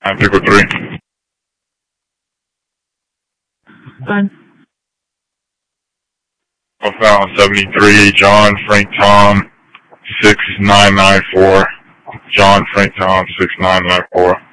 Pickle 3. Fine. I found 73, John Frank Tom 6994. John Frank Tom 6994.